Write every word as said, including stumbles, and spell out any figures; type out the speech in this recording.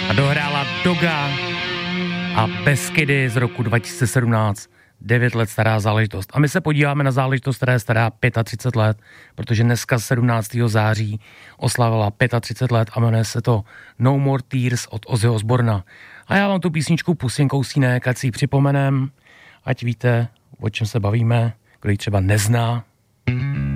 A dohrála Doga a Beskydy z roku dva tisíce sedmnáct. devět let stará záležitost. A my se podíváme na záležitost, která je stará třicet pět let, protože dneska sedmnáctého září oslavila třicet pět let a jmenuje se to No More Tears od Ozzyho Osborna. A já vám tu písničku pustím kousínek, ať si ji připomenem, ať víte, o čem se bavíme, kdo ji třeba nezná.